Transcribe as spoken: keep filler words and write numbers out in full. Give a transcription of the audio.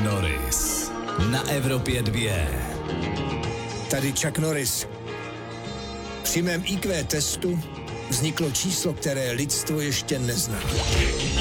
Norris na Evropě dvě. Tady Chuck Norris. Při mém í kvé testu vzniklo číslo, které lidstvo ještě nezná.